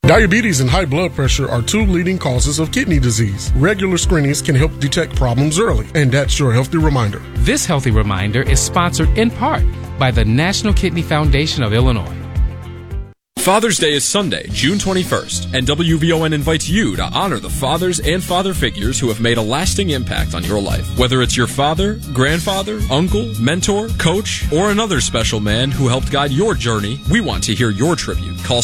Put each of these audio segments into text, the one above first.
Diabetes and high blood pressure are two leading causes of kidney disease. Regular screenings can help detect problems early, and that's your healthy reminder. This healthy reminder is sponsored in part by the National Kidney Foundation of Illinois. Father's Day is Sunday, June 21st, and WVON invites you to honor the fathers and father figures who have made a lasting impact on your life. Whether it's your father, grandfather, uncle, mentor, coach, or another special man who helped guide your journey, we want to hear your tribute. Call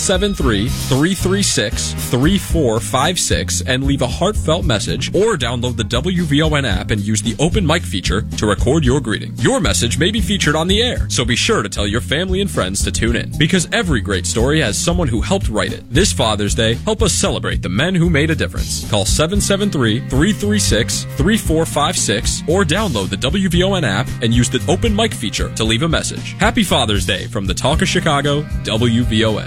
773-336-3456 and leave a heartfelt message, or download the WVON app and use the open mic feature to record your greeting. Your message may be featured on the air, so be sure to tell your family and friends to tune in, because every great story has someone who helped write it. This Father's Day, help us celebrate the men who made a difference. Call 773-336-3456 or download the WVON app and use the open mic feature to leave a message. Happy Father's Day from the Talk of Chicago, WVON.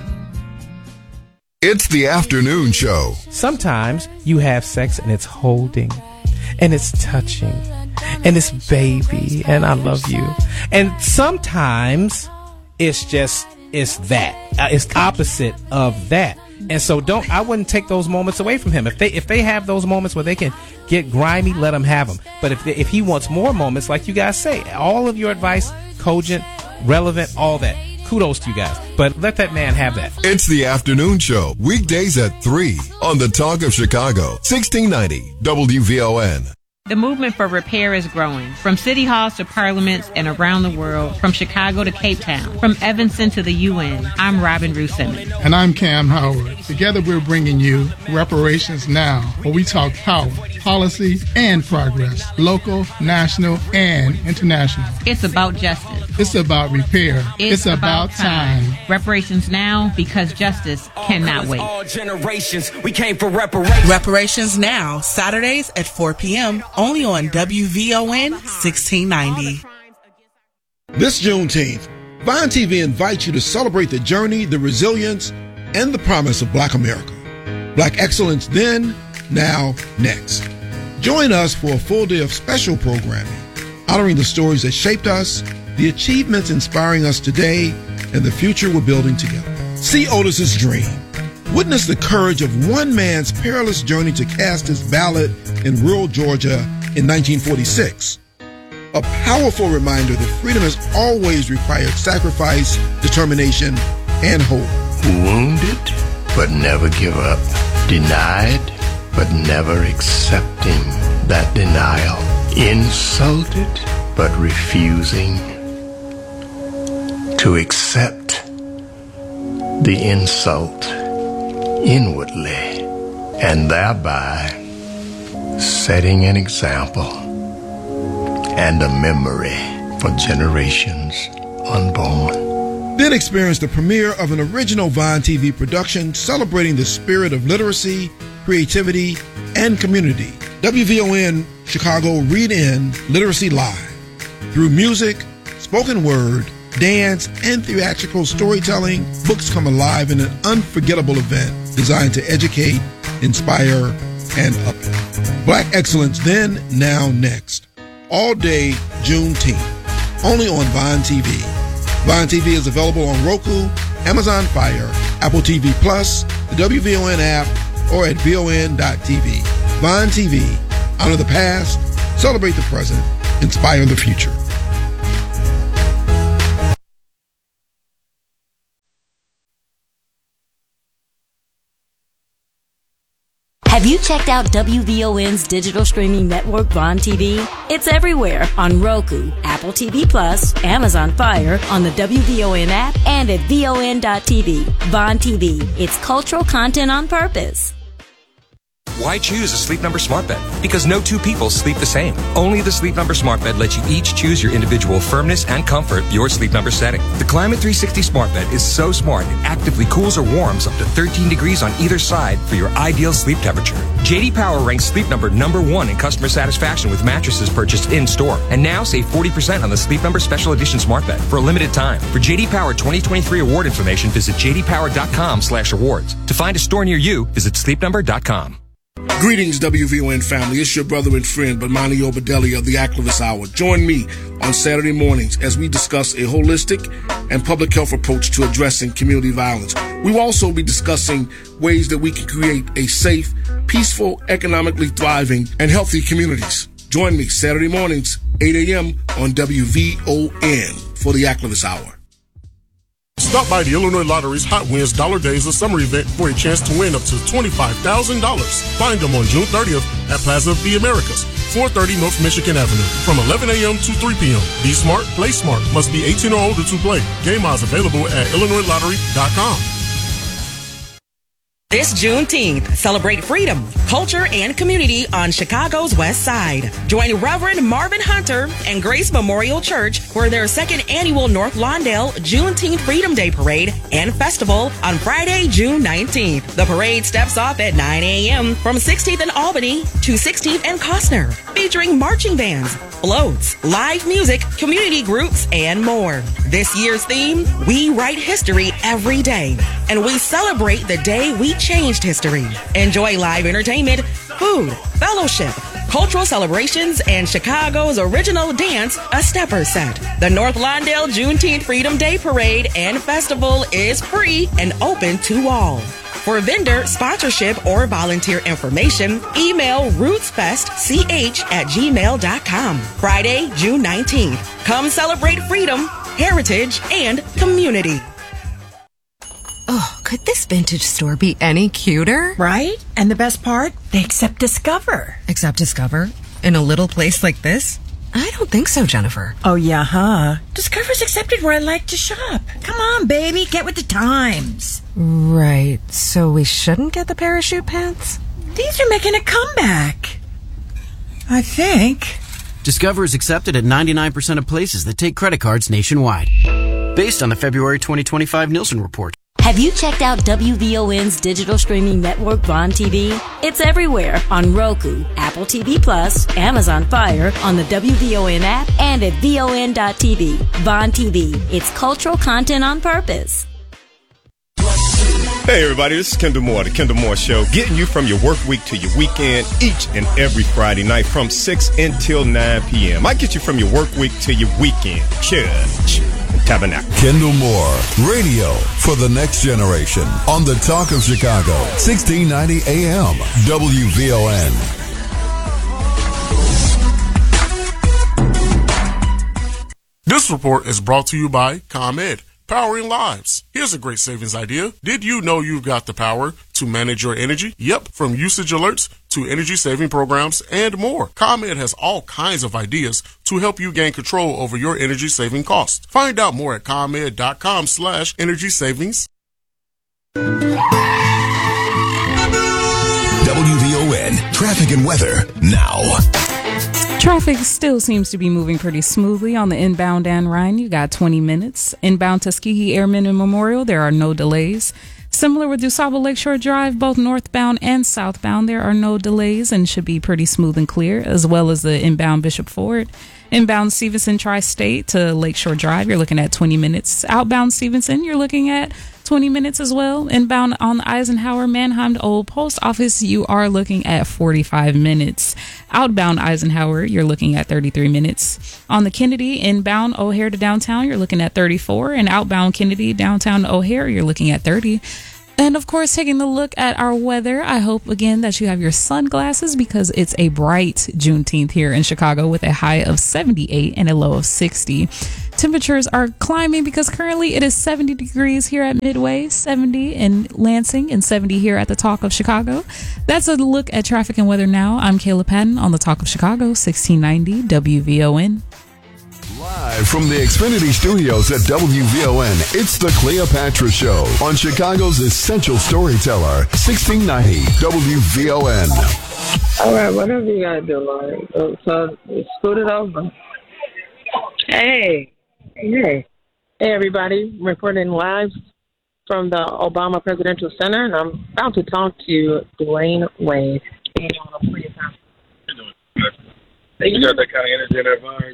It's the afternoon show. Sometimes you have sex and it's holding and it's touching and it's baby and I love you. And sometimes it's that. It's opposite of that. And so I wouldn't take those moments away from him. If they have those moments where they can get grimy, let them have them. But if he wants more moments, like you guys say, all of your advice, cogent, relevant, all that. Kudos to you guys. But let that man have that. It's the afternoon show, weekdays at 3 on the Talk of Chicago, 1690 WVON. The movement for repair is growing. From city halls to parliaments and around the world, from Chicago to Cape Town, from Evanston to the UN, I'm Robin Ruth Simmons. And I'm Cam Howard. Together we're bringing you Reparations Now, where we talk power, policy, and progress, local, national, and international. It's about justice. It's about repair. It's about time. Reparations Now, because justice cannot wait. All generations, we came for reparations. Reparations Now, Saturdays at 4 p.m. only on WVON 1690. This Juneteenth, Vine TV invites you to celebrate the journey, the resilience, and the promise of Black America. Black excellence then, now, next. Join us for a full day of special programming, honoring the stories that shaped us, the achievements inspiring us today, and the future we're building together. See Otis's dream. Witness the courage of one man's perilous journey to cast his ballot in rural Georgia in 1946. A powerful reminder that freedom has always required sacrifice, determination, and hope. Wounded, but never give up. Denied, but never accepting that denial. Insulted, but refusing to accept the insult inwardly, and thereby setting an example and a memory for generations unborn. Then experience the premiere of an original Vine TV production celebrating the spirit of literacy, creativity, and community. WVON Chicago Read In Literacy Live. Through music, spoken word, dance, and theatrical storytelling, books come alive in an unforgettable event designed to educate, inspire, and uplift. Black excellence then, now, next. All day Juneteenth. Only on Vine TV. Vine TV is available on Roku, Amazon Fire, Apple TV Plus, the WVON app, or at VON.TV. Vine TV. Honor the past, celebrate the present, inspire the future. Have you checked out WVON's digital streaming network, Vaughn TV? It's everywhere on Roku, Apple TV Plus, Amazon Fire, on the WVON app, and at VON.TV. Vaughn TV. It's cultural content on purpose. Why choose a Sleep Number smart bed? Because no two people sleep the same. Only the Sleep Number smart bed lets you each choose your individual firmness and comfort, your Sleep Number setting. The Climate 360 smart bed is so smart it actively cools or warms up to 13 degrees on either side for your ideal sleep temperature. JD Power ranks Sleep Number #1 in customer satisfaction with mattresses purchased in-store. And now save 40% on the Sleep Number Special Edition smart bed for a limited time. For JD Power 2023 award information, visit jdpower.com/awards. To find a store near you, visit sleepnumber.com. Greetings, WVON family. It's your brother and friend, Bomani Obadelli of the Activist Hour. Join me on Saturday mornings as we discuss a holistic and public health approach to addressing community violence. We will also be discussing ways that we can create a safe, peaceful, economically thriving, and healthy communities. Join me Saturday mornings, 8 a.m. on WVON for the Activist Hour. Stop by the Illinois Lottery's Hot Wins Dollar Days of Summer event for a chance to win up to $25,000. Find them on June 30th at Plaza of the Americas, 430 North Michigan Avenue, from 11 a.m. to 3 p.m. Be smart, play smart. Must be 18 or older to play. Game odds available at IllinoisLottery.com. This Juneteenth, celebrate freedom, culture, and community on Chicago's West Side. Join Reverend Marvin Hunter and Grace Memorial Church for their second annual North Lawndale Juneteenth Freedom Day Parade and Festival on Friday, June 19th. The parade steps off at 9 a.m. from 16th and Albany to 16th and Costner, featuring marching bands, floats, live music, community groups, and more. This year's theme, We Write History Every Day, and we celebrate the day we changed history. Enjoy live entertainment, food, fellowship, cultural celebrations, and Chicago's original dance, A Stepper Set. The North Lawndale Juneteenth Freedom Day Parade and Festival is free and open to all. For vendor, sponsorship, or volunteer information, email rootsfestch@gmail.com. Friday, June 19th. Come celebrate freedom, heritage, and community. Oh, could this vintage store be any cuter? Right? And the best part? They accept Discover. Accept Discover? In a little place like this? I don't think so, Jennifer. Oh, yeah, huh? Discover's accepted where I like to shop. Come on, baby, get with the times. Right, so we shouldn't get the parachute pants? These are making a comeback. I think. Discover is accepted at 99% of places that take credit cards nationwide. Based on the February 2025 Nielsen report. Have you checked out WVON's digital streaming network, Vaughn TV? It's everywhere on Roku, Apple TV Plus, Amazon Fire, on the WVON app, and at VON.TV. Vaughn TV. It's cultural content on purpose. Hey everybody, this is Kendall Moore, The Kendall Moore Show, getting you from your work week to your weekend each and every Friday night from 6 until 9 p.m. I get you from your work week to your weekend. Church and Tabernacle. Kendall Moore, radio for the next generation on the Talk of Chicago, 1690 AM, WVON. This report is brought to you by ComEd, powering lives. Here's a great savings idea. Did you know you've got the power to manage your energy? Yep, from usage alerts to energy saving programs and more. ComEd has all kinds of ideas to help you gain control over your energy saving costs. Find out more at ComEd.com/energy savings. WVON traffic and weather now. Traffic still seems to be moving pretty smoothly on the inbound Dan Ryan. You got 20 minutes. Inbound Tuskegee Airmen and Memorial, there are no delays. Similar with DuSable Lakeshore Drive, both northbound and southbound, there are no delays and should be pretty smooth and clear, as well as the inbound Bishop Ford. Inbound Stevenson Tri-State to Lakeshore Drive, you're looking at 20 minutes. Outbound Stevenson, you're looking at 20 minutes as well. Inbound on the Eisenhower Mannheim to Old Post Office, you are looking at 45 minutes. Outbound Eisenhower, you're looking at 33 minutes. On the Kennedy, inbound O'Hare to downtown, you're looking at 34. And outbound Kennedy downtown to O'Hare, you're looking at 30. And of course, taking a look at our weather, I hope again that you have your sunglasses because it's a bright Juneteenth here in Chicago with a high of 78 and a low of 60. Temperatures are climbing because currently it is 70 degrees here at Midway, 70 in Lansing, and 70 here at the Talk of Chicago. That's a look at traffic and weather now. I'm Kayla Patton on the Talk of Chicago, 1690 WVON. Live from the Xfinity Studios at WVON, it's the Cleopatra Show on Chicago's essential storyteller, 1690 WVON. All right, whatever you got to do, Lauren. So scoot it over. Hey, everybody. Reporting live from the Obama Presidential Center, and I'm about to talk to Dwayne Wade. You got that kind of energy in that fire.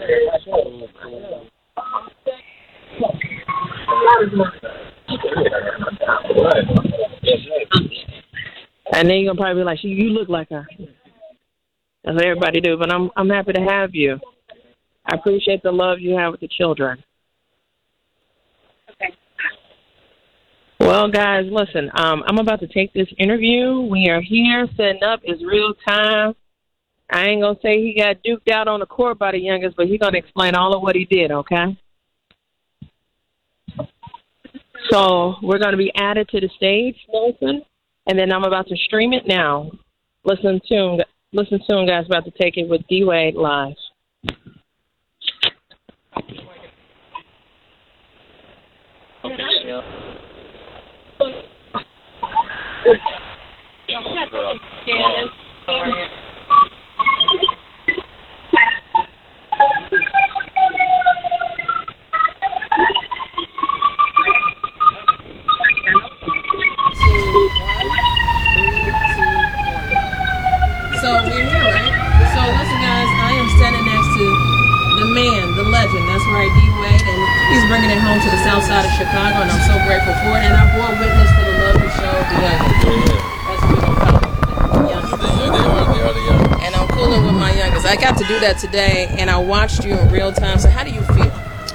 And then you're gonna probably be like, "You look like her." That's what everybody do. But I'm happy to have you. I appreciate the love you have with the children. Well, guys, listen, I'm about to take this interview. We are here setting up. It's real time. I ain't going to say he got duked out on the court by the youngest, but he's going to explain all of what he did, okay? So we're going to be added to the stage, Nelson, and then I'm about to stream it now. Listen soon, guys. About to take it with D-Wade live. So we're here, right? So listen, guys, I am standing next to the man, the legend. That's right, D-Wade, and he's bringing it home to the south side of Chicago, and I'm so grateful for it. And I bore witness for the love of the show, the youngest. That's what I'm proud of. They are. And I'm cooling with my youngest. I got to do that today, and I watched you in real time. So how do you feel?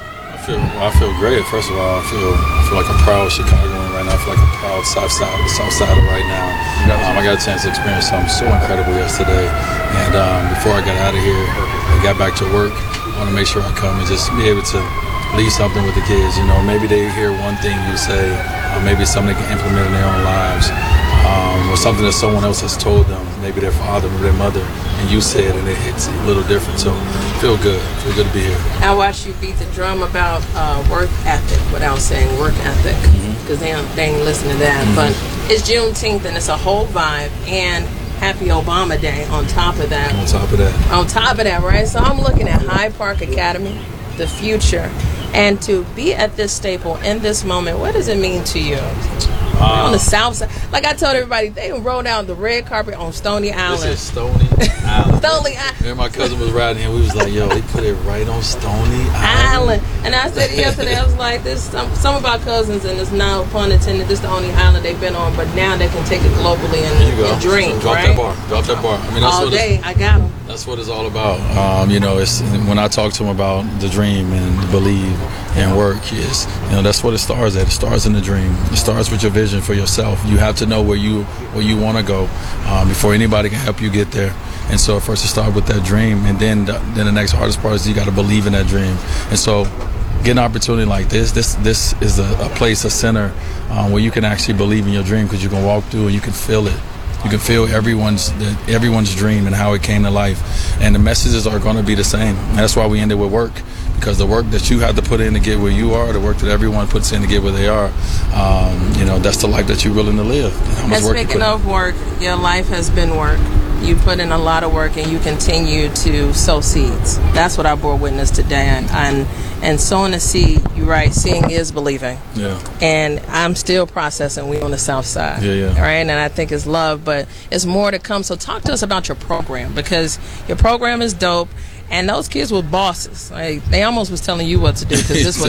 I feel great. First of all, I feel like a proud Chicagoan right now. I feel like a proud South Sider right now. I got a chance to experience something so incredible yesterday. And before I got out of here, I got back to work. I want to make sure I come and just be able to leave something with the kids. You know, maybe they hear one thing you say, maybe something they can implement in their own lives, or something that someone else has told them, maybe their father or their mother, and you say it and it hits a little different. So feel good to be here. I watched you beat the drum about work ethic without saying work ethic, because they ain't listening to that. But it's Juneteenth and it's a whole vibe, and Happy Obama Day on top of that. On top of that, right? So I'm looking at Hyde Park Academy, the future, and to be at this staple in this moment, what does it mean to you? On the south side, like I told everybody, they rolled out the red carpet on Stony Island. This is Stony Island. Stony Island. Remember, my cousin was riding here. We was like, "Yo, they put it right on Stony Island." And I said yesterday, I was like, "This some of our cousins, and it's no pun intended. This is the only island they've been on, but now they can take it globally and dream." Drop right? Drop that bar. I mean, that's all day. I got them. That's what it's all about. You know, it's when I talk to them about the dream and believe and work, that's what it starts at. It starts in the dream. It starts with your vision for yourself. You have to know where you want to go before anybody can help you get there. And so first you start with that dream, and then the next hardest part is you got to believe in that dream. And so getting an opportunity like this is a place, a center where you can actually believe in your dream, because you can walk through and you can feel it. You can feel everyone's dream and how it came to life. And the messages are going to be the same. And that's why we ended with work, because the work that you had to put in to get where you are, the work that everyone puts in to get where they are, that's the life that you're willing to live. And speaking of work, your life has been work. You put in a lot of work, and you continue to sow seeds. That's what I bore witness today. And sowing a seed, you're right, seeing is believing. Yeah. And I'm still processing. We on the south side. Yeah. All right, and I think it's love, but it's more to come. So talk to us about your program, because your program is dope. And those kids were bosses. Like, they almost was telling you what to do, because this was,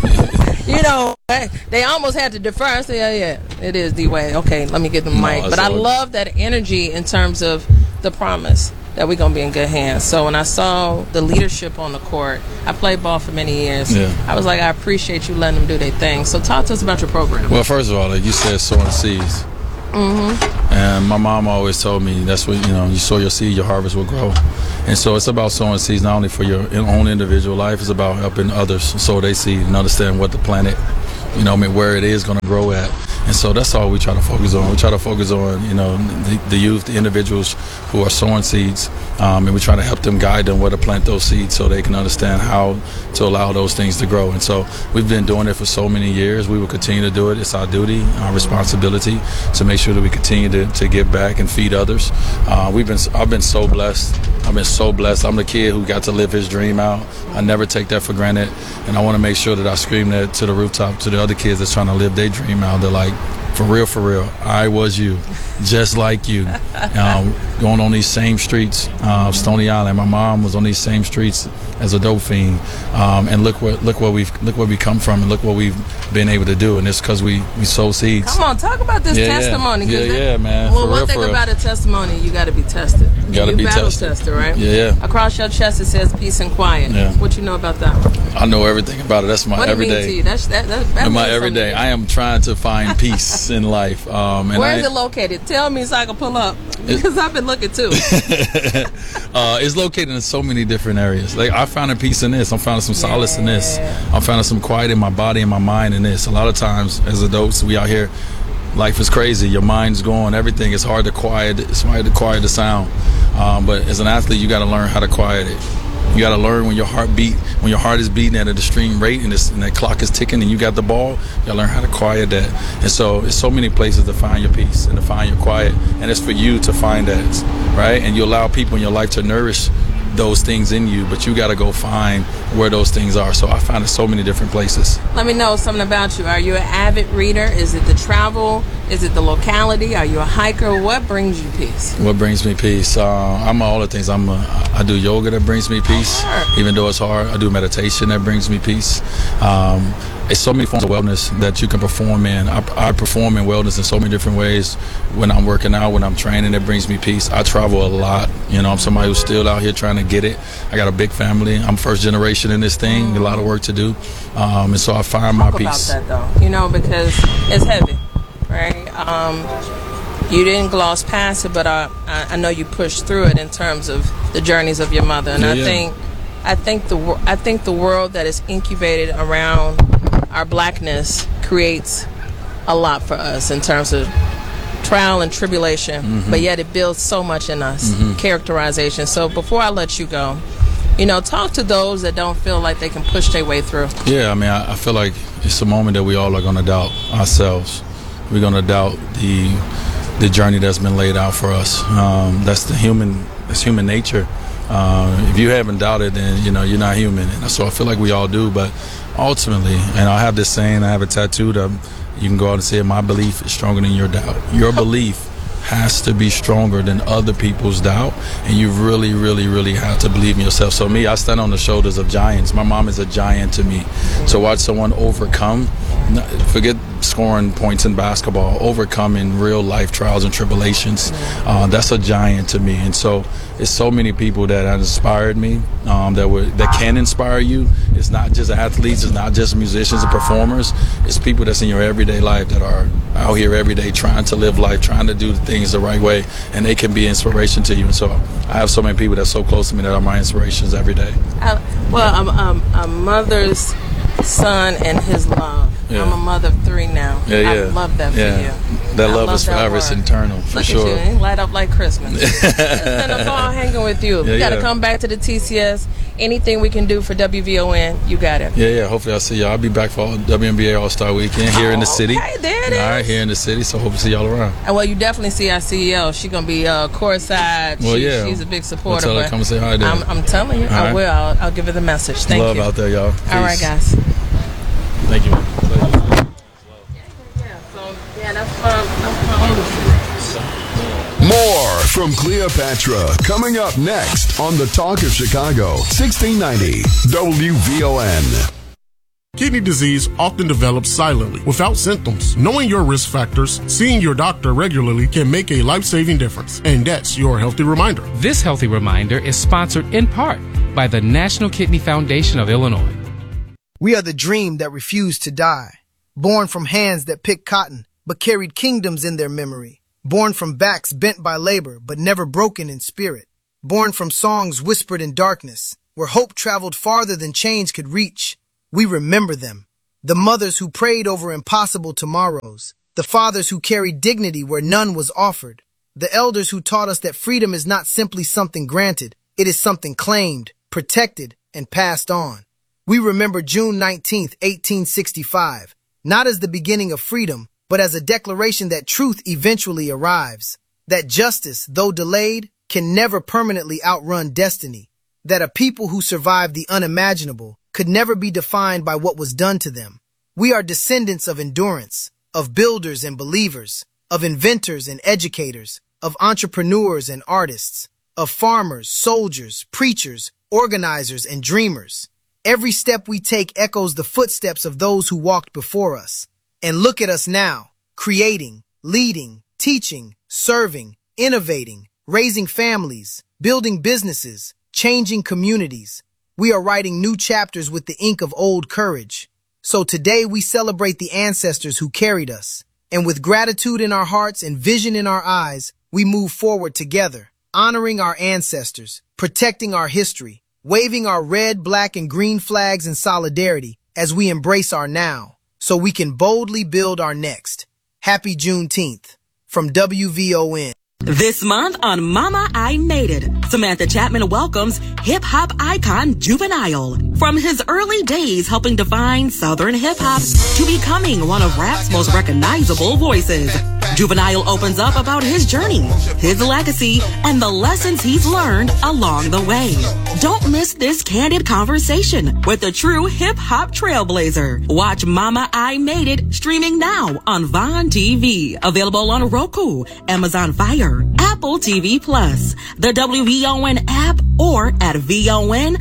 they almost had to defer. I said, yeah, it is D-Wade. Okay, let me get the mic. But I love that energy in terms of the promise that we're going to be in good hands. So when I saw the leadership on the court, I played ball for many years. Yeah. I was like, I appreciate you letting them do their thing. So talk to us about your program. Well, first of all, like you said, sowing seeds. And my mom always told me that's what, you sow your seed, your harvest will grow. And so it's about sowing seeds not only for your own individual life, it's about helping others sow their seed and understand what the planet, where it is going to grow at. And so that's all we try to focus on. We try to focus on, the youth, the individuals who are sowing seeds, and we try to help them, guide them where to plant those seeds so they can understand how to allow those things to grow. And so we've been doing it for so many years. We will continue to do it. It's our duty, our responsibility to make sure that we continue to give back and feed others. I've been so blessed. I'm the kid who got to live his dream out. I never take that for granted, and I want to make sure that I scream that to the rooftop to the other kids that's trying to live their dream out. They're like, for real, I was you, just like you, going on these same streets, Stony Island. My mom was on these same streets as a dope fiend. And look where we come from, and look what we've been able to do. And it's because we sow seeds. Come on, talk about this testimony. Yeah, man. Well, one thing about a testimony, you got to be tested. You got to be battle tested. Tester, right? Yeah. Across your chest it says peace and quiet. Yeah. What you know about that? I know everything about it. That's my what everyday. What does it mean to you? That's my everyday. I am trying to find peace in life. And where is it located? Tell me so I can pull up, because I've been looking too. It's located in so many different areas. Like, I found a peace in this. I'm finding some solace in this. I'm finding some quiet in my body and my mind in this. A lot of times as adults, we out here, life is crazy. Your mind's going. Everything is hard to quiet. It's hard to quiet the sound. But as an athlete, you got to learn how to quiet it. You got to learn when your heart is beating at an extreme rate, and that clock is ticking, and you got the ball. You got to learn how to quiet that. And so, there's so many places to find your peace and to find your quiet, and it's for you to find that, right? And you allow people in your life to nourish those things in you, but you got to go find where those things are. So I found it so many different places. Let me know something about you. Are you an avid reader? Is it the travel? Is it the locality? Are you a hiker? What brings you peace? What brings me peace? I'm all the things. I do yoga that brings me peace, even though it's hard. I do meditation that brings me peace. It's so many forms of wellness that you can perform in. I perform in wellness in so many different ways. When I'm working out, when I'm training, it brings me peace. I travel a lot. I'm somebody who's still out here trying to get it. I got a big family. I'm first generation in this thing. A lot of work to do. And so I find my peace. Talk about that, though, because it's heavy, right? You didn't gloss past it, but I know you pushed through it in terms of the journeys of your mother. And I think the world that is incubated around our blackness creates a lot for us in terms of trial and tribulation, but yet it builds so much in us, characterization. So before I let you go, talk to those that don't feel like they can push their way through. Yeah, I feel like it's a moment that we all are going to doubt ourselves. We're going to doubt the journey that's been laid out for us. That's human nature. If you haven't doubted, then you're not human. And so I feel like we all do. But ultimately, and I have this saying, I have it tattooed up. You can go out and say, my belief is stronger than your doubt. Your belief has to be stronger than other people's doubt, and you really, really, really have to believe in yourself. So me, I stand on the shoulders of giants. My mom is a giant to me. So watch someone overcome, forget scoring points in basketball, overcoming real life trials and tribulations. That's a giant to me. And so it's so many people that have inspired me, that can inspire you. It's not just athletes, it's not just musicians and performers. It's people that's in your everyday life that are out here every day trying to live life, trying to do things the right way, and they can be inspiration to you. And so I have so many people that's so close to me that are my inspirations every day. I'm a mother's son and his love. Yeah. I'm a mother of 3 now. I love that for you. That love is forever. It's eternal, for sure. Look at you. Light up like Christmas. It's been a fun hanging with you. We got to come back to the TCS. Anything we can do for WVON, you got it. Yeah. Hopefully I'll see y'all. I'll be back for WNBA All-Star Weekend here in the city. Okay, there it is. All right, here in the city. So hope to see y'all around. And well, you definitely see our CEO. She's going to be courtside. She's a big supporter. I'll tell her come say hi there. I'm telling you. I will. I'll give her the message. Thank you. Love out there, y'all. Peace. All right, guys. Thank you. More from Cleopatra coming up next on the Talk of Chicago, 1690 WVON. Kidney disease often develops silently, without symptoms. Knowing your risk factors, seeing your doctor regularly can make a life-saving difference. And that's your Healthy Reminder. This Healthy Reminder is sponsored in part by the National Kidney Foundation of Illinois. We are the dream that refused to die. Born from hands that picked cotton, but carried kingdoms in their memory. Born from backs bent by labor, but never broken in spirit. Born from songs whispered in darkness, where hope traveled farther than chains could reach. We remember them. The mothers who prayed over impossible tomorrows. The fathers who carried dignity where none was offered. The elders who taught us that freedom is not simply something granted. It is something claimed, protected, and passed on. We remember June 19th, 1865, not as the beginning of freedom, but as a declaration that truth eventually arrives. That justice, though delayed, can never permanently outrun destiny. That a people who survived the unimaginable could never be defined by what was done to them. We are descendants of endurance, of builders and believers, of inventors and educators, of entrepreneurs and artists, of farmers, soldiers, preachers, organizers, and dreamers. Every step we take echoes the footsteps of those who walked before us. And look at us now, creating, leading, teaching, serving, innovating, raising families, building businesses, changing communities. We are writing new chapters with the ink of old courage. So today we celebrate the ancestors who carried us. And with gratitude in our hearts and vision in our eyes, we move forward together, honoring our ancestors, protecting our history, waving our red, black, and green flags in solidarity as we embrace our now, so we can boldly build our next. Happy Juneteenth from WVON. This month on Mama, I Made It, Samantha Chapman welcomes hip-hop icon Juvenile. From his early days helping define Southern hip-hop to becoming one of rap's most recognizable voices, Juvenile opens up about his journey, his legacy, and the lessons he's learned along the way. Don't miss this candid conversation with the true hip-hop trailblazer. Watch Mama, I Made It streaming now on Vaughn TV. Available on Roku, Amazon Fire, Apple TV Plus, the WVON app, or at VON.TV.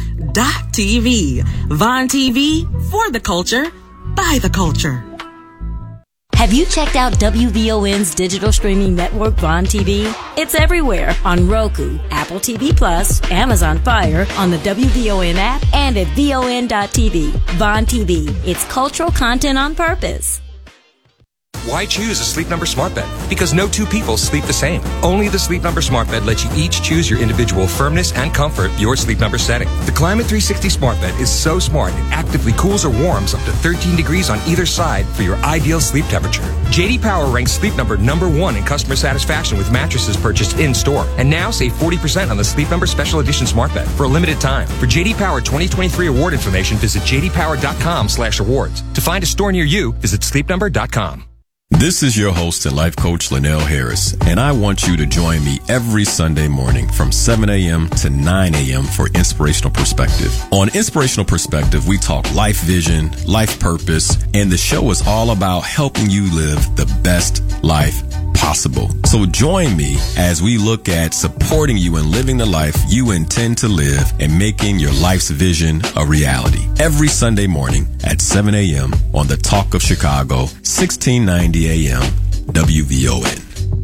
Vaughn TV, for the culture, by the culture. Have you checked out WVON's digital streaming network, Vaughn TV? It's everywhere on Roku, Apple TV Plus, Amazon Fire, on the WVON app, and at VON.TV. Vaughn TV, it's cultural content on purpose. Why choose a Sleep Number smart bed? Because no two people sleep the same. Only the Sleep Number smart bed lets you each choose your individual firmness and comfort, your Sleep Number setting. The Climate 360 smart bed is so smart it actively cools or warms up to 13 degrees on either side for your ideal sleep temperature. JD Power ranks Sleep Number #1 in customer satisfaction with mattresses purchased in-store. And now save 40% on the Sleep Number Special Edition smart bed for a limited time. For JD Power 2023 award information, visit jdpower.com/awards. To find a store near you, visit sleepnumber.com. This is your host and life coach, Linnell Harris, and I want you to join me every Sunday morning from 7 a.m. to 9 a.m. for Inspirational Perspective. On Inspirational Perspective, we talk life vision, life purpose, and the show is all about helping you live the best life possible. So join me as we look at supporting you in living the life you intend to live and making your life's vision a reality. Every Sunday morning at 7 a.m. on the Talk of Chicago, 1690 a.m. WVON.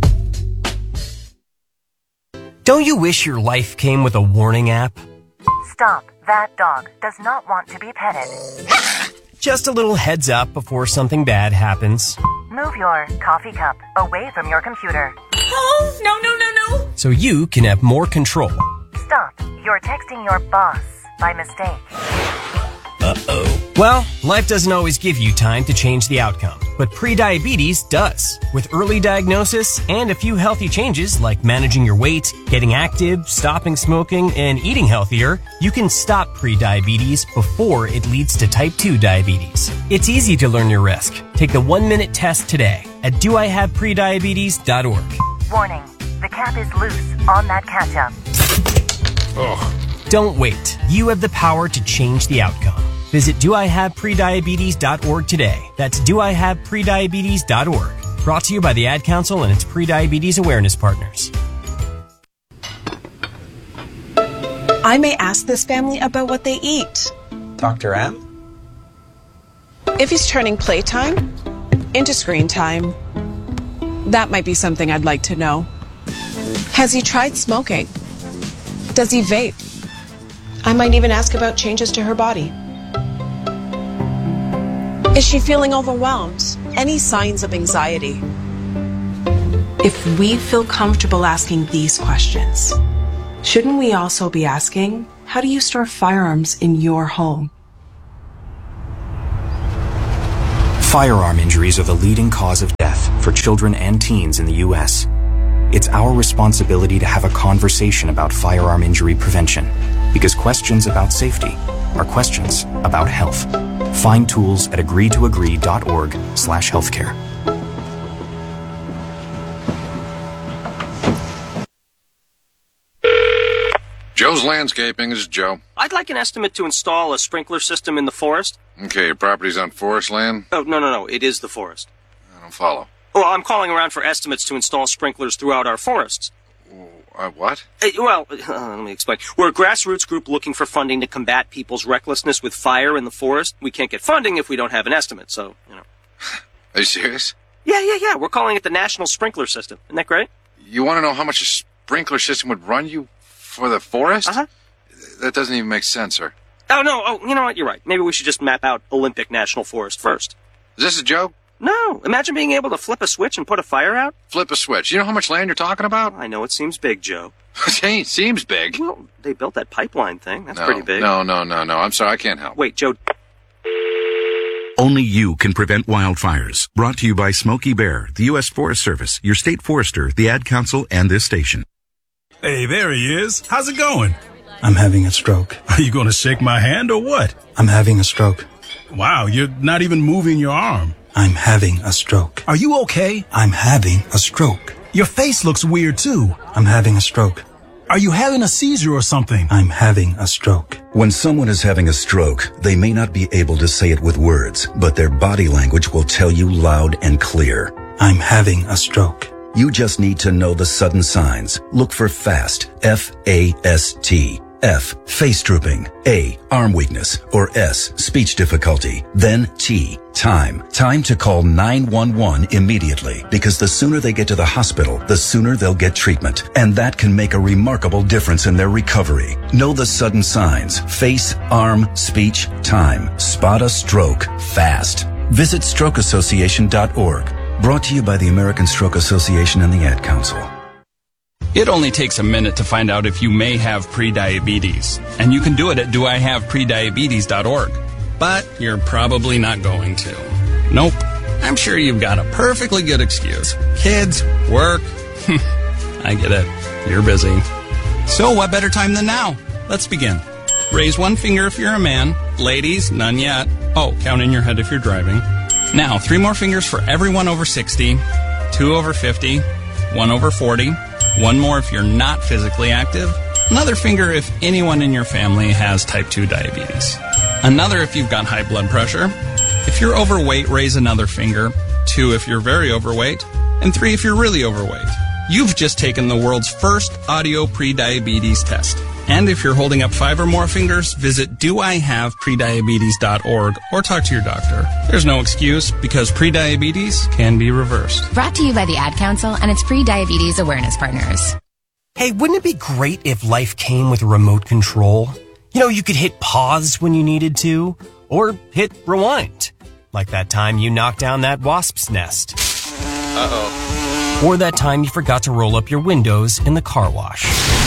Don't you wish your life came with a warning app? Stop. That dog does not want to be petted. Just a little heads up before something bad happens. Move your coffee cup away from your computer. Oh, no. So you can have more control. Stop. You're texting your boss by mistake. Uh-oh. Well, life doesn't always give you time to change the outcome, but prediabetes does. With early diagnosis and a few healthy changes like managing your weight, getting active, stopping smoking, and eating healthier, you can stop prediabetes before it leads to type 2 diabetes. It's easy to learn your risk. Take the 1-minute test today at doihaveprediabetes.org. Warning. The cap is loose on that catch-up. Ugh. Don't wait. You have the power to change the outcome. Visit doihaveprediabetes.org today. That's doihaveprediabetes.org. Brought to you by the Ad Council and its pre-diabetes awareness partners. I may ask this family about what they eat. Dr. M? If he's turning playtime into screen time, that might be something I'd like to know. Has he tried smoking? Does he vape? I might even ask about changes to her body. Is she feeling overwhelmed? Any signs of anxiety? If we feel comfortable asking these questions, shouldn't we also be asking, how do you store firearms in your home? Firearm injuries are the leading cause of death for children and teens in the U.S. It's our responsibility to have a conversation about firearm injury prevention, because questions about safety are questions about health. Find tools at agreetoagree.org/healthcare. Joe's Landscaping. This is Joe. I'd like an estimate to install a sprinkler system in the forest. Okay, your property's on forest land? Oh, no. It is the forest. I don't follow. Well, I'm calling around for estimates to install sprinklers throughout our forests. What? Let me explain. We're a grassroots group looking for funding to combat people's recklessness with fire in the forest. We can't get funding if we don't have an estimate, so, Are you serious? Yeah. We're calling it the National Sprinkler System. Isn't that great? You want to know how much a sprinkler system would run you for the forest? Uh-huh. That doesn't even make sense, sir. Oh, no. Oh, you know what? You're right. Maybe we should just map out Olympic National Forest first. Is this a joke? No. Imagine being able to flip a switch and put a fire out. Flip a switch. You know how much land you're talking about? I know it seems big, Joe. It seems big. Well, they built that pipeline thing. That's pretty big. No. I'm sorry, I can't help. Wait, Joe. Only you can prevent wildfires. Brought to you by Smokey Bear, the U.S. Forest Service, your state forester, the Ad Council, and this station. Hey, there he is. How's it going? I'm having a stroke. Are you going to shake my hand or what? I'm having a stroke. Wow, you're not even moving your arm. I'm having a stroke. Are you okay? I'm having a stroke. Your face looks weird, too. I'm having a stroke. Are you having a seizure or something? I'm having a stroke. When someone is having a stroke, they may not be able to say it with words, but their body language will tell you loud and clear. I'm having a stroke. You just need to know the sudden signs. Look for FAST, F-A-S-T. F, face drooping. A, arm weakness. Or S, speech difficulty. Then T, time. Time to call 911 immediately, because the sooner they get to the hospital, the sooner they'll get treatment. And that can make a remarkable difference in their recovery. Know the sudden signs. Face, arm, speech, time. Spot a stroke fast. Visit strokeassociation.org. Brought to you by the American Stroke Association and the Ad Council. It only takes a minute to find out if you may have prediabetes, and you can do it at doihaveprediabetes.org. But you're probably not going to. Nope. I'm sure you've got a perfectly good excuse. Kids, work. I get it. You're busy. So what better time than now? Let's begin. Raise one finger if you're a man. Ladies, none yet. Oh, count in your head if you're driving. Now, 3 more fingers for everyone over 60, 2 over 50, 1 over 40, 1 more if you're not physically active, another finger if anyone in your family has type 2 diabetes, another if you've got high blood pressure. If you're overweight, raise another finger, 2 if you're very overweight, and 3 if you're really overweight. You've just taken the world's first audio prediabetes test. And if you're holding up 5 or more fingers, visit doihaveprediabetes.org or talk to your doctor. There's no excuse, because prediabetes can be reversed. Brought to you by the Ad Council and its pre-diabetes awareness partners. Hey, wouldn't it be great if life came with a remote control? You know, you could hit pause when you needed to, or hit rewind. Like that time you knocked down that wasp's nest. Uh-oh. Or that time you forgot to roll up your windows in the car wash.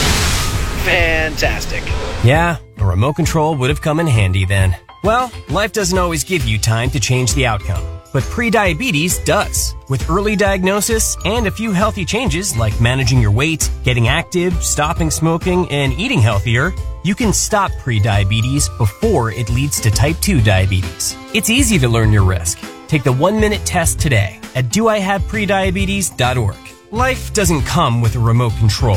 Fantastic. Yeah, a remote control would have come in handy then. Well, life doesn't always give you time to change the outcome, but prediabetes does. With early diagnosis and a few healthy changes like managing your weight, getting active, stopping smoking, and eating healthier, you can stop prediabetes before it leads to type 2 diabetes. It's easy to learn your risk. Take the 1-minute test today at doihaveprediabetes.org. Life doesn't come with a remote control.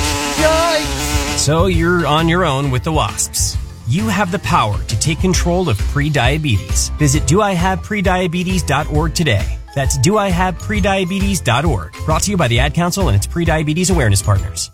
Yikes! So you're on your own with the wasps. You have the power to take control of prediabetes. Visit doihaveprediabetes.org today. That's doihaveprediabetes.org. Brought to you by the Ad Council and its pre-diabetes awareness partners.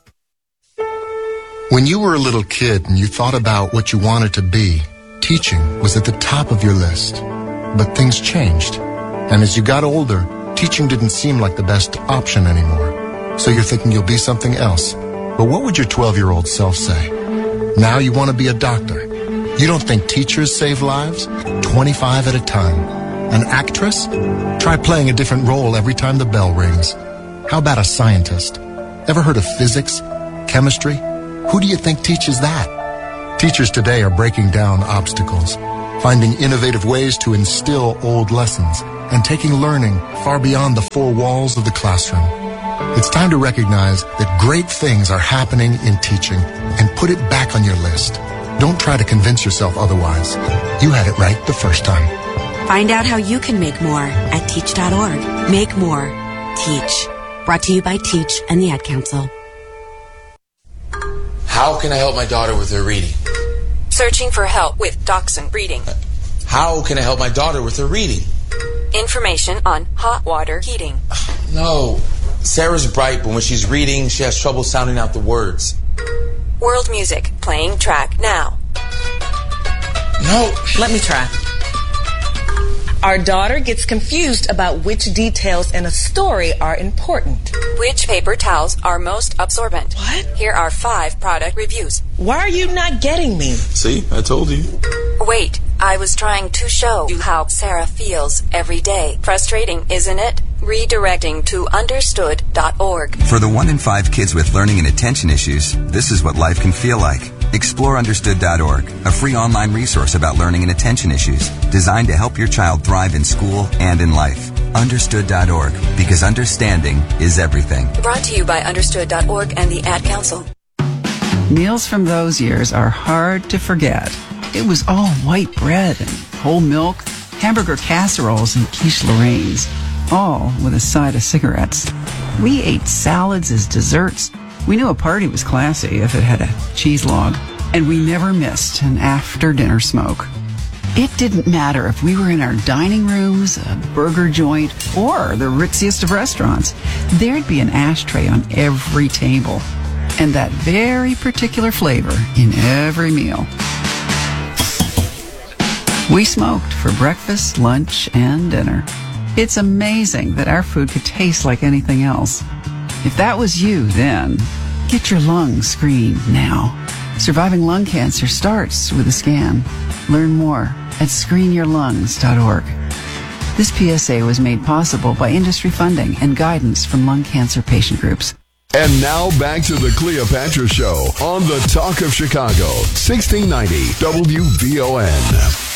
When you were a little kid and you thought about what you wanted to be, teaching was at the top of your list. But things changed. And as you got older, teaching didn't seem like the best option anymore. So you're thinking you'll be something else. But what would your 12-year-old self say? Now you want to be a doctor. You don't think teachers save lives? 25 at a time. An actress? Try playing a different role every time the bell rings. How about a scientist? Ever heard of physics? Chemistry? Who do you think teaches that? Teachers today are breaking down obstacles, finding innovative ways to instill old lessons, and taking learning far beyond the 4 walls of the classroom. It's time to recognize that great things are happening in teaching and put it back on your list. Don't try to convince yourself otherwise. You had it right the first time. Find out how you can make more at teach.org. Make more. Teach. Brought to you by Teach and the Ad Council. How can I help my daughter with her reading? Searching for help with Dachshund Reading. How can I help my daughter with her reading? Information on hot water heating. No. Sarah's bright, but when she's reading, she has trouble sounding out the words. World music, playing track now. No. Let me try. Our daughter gets confused about which details in a story are important. Which paper towels are most absorbent? What? Here are 5 product reviews. Why are you not getting me? See, I told you. Wait, I was trying to show you how Sarah feels every day. Frustrating, isn't it? Redirecting to understood.org. For the 1 in 5 kids with learning and attention issues, this is what life can feel like. Explore understood.org, a free online resource about learning and attention issues, designed to help your child thrive in school and in life. Understood.org, because understanding is everything. Brought to you by understood.org and the Ad Council. Meals from those years are hard to forget. It was all white bread and whole milk, hamburger casseroles and quiche Lorraines, all with a side of cigarettes. We ate salads as desserts. We knew a party was classy if it had a cheese log, and we never missed an after-dinner smoke. It didn't matter if we were in our dining rooms, a burger joint, or the ritziest of restaurants. There'd be an ashtray on every table, and that very particular flavor in every meal. We smoked for breakfast, lunch, and dinner. It's amazing that our food could taste like anything else. If that was you then, get your lungs screened now. Surviving lung cancer starts with a scan. Learn more at screenyourlungs.org. This PSA was made possible by industry funding and guidance from lung cancer patient groups. And now back to the Cleopatra Show on the Talk of Chicago, 1690 WVON.